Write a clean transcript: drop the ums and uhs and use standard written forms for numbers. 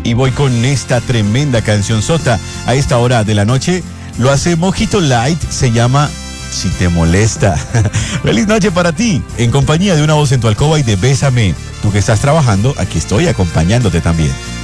Y voy con esta tremenda canción sota a esta hora de la noche. Lo hace Mojito Light, se llama Si te molesta. Feliz noche para ti, en compañía de Una Voz en tu Alcoba y de Bésame. Tú que estás trabajando, aquí estoy acompañándote también.